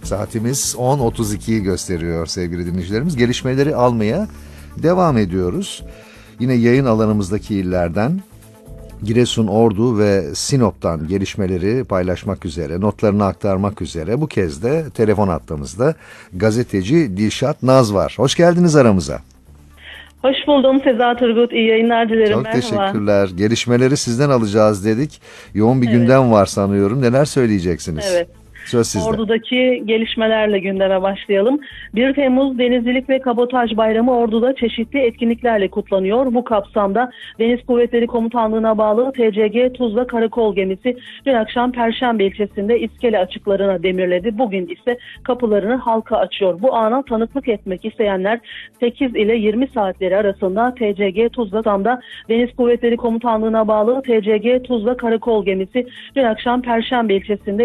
Saatimiz 10.32'yi gösteriyor sevgili dinleyicilerimiz. Gelişmeleri almaya devam ediyoruz. Yine yayın alanımızdaki illerden Giresun, Ordu ve Sinop'tan gelişmeleri paylaşmak üzere, notlarını aktarmak üzere bu kez de telefon hattımızda gazeteci Dilşat Naz var. Hoş geldiniz aramıza. Hoş buldum Seza Turgut. İyi yayınlar dilerim. Çok Merhaba. teşekkürler. Gelişmeleri sizden alacağız dedik. Yoğun bir gündem var sanıyorum. Neler söyleyeceksiniz? Evet. Söz sizde. Ordu'daki gelişmelerle gündeme başlayalım. 1 Temmuz Denizcilik ve Kabotaj Bayramı Ordu'da çeşitli etkinliklerle kutlanıyor. Bu kapsamda Deniz Kuvvetleri Komutanlığı'na bağlı TCG Tuzla Karakol gemisi dün akşam Perşembe ilçesinde iskele açıklarına demirledi. Bugün ise kapılarını halka açıyor. Bu ana tanıklık etmek isteyenler 8 ile 20 saatleri arasında TCG Tuzla'da Deniz Kuvvetleri Komutanlığı'na bağlı TCG Tuzla Karakol gemisi dün akşam Perşembe ilçesinde